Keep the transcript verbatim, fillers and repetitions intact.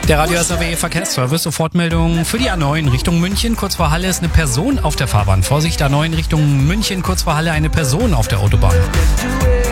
Der Radio S A W Verkehrsservice, Sofortmeldung für die A neun Richtung München. Kurz vor Halle ist eine Person auf der Fahrbahn. Vorsicht, A neun Richtung München, kurz vor Halle eine Person auf der Autobahn.